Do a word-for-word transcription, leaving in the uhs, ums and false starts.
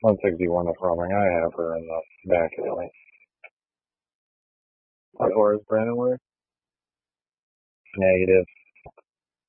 one sixty-one is roaming. I have her in the back alley. What horse, Brandon? Where? Negative.